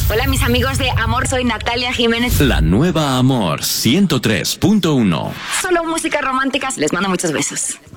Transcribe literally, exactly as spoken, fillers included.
Hola, mis amigos de Amor, soy Natalia Jiménez. La nueva Amor ciento tres punto uno. Solo música romántica. Les mando muchos besos.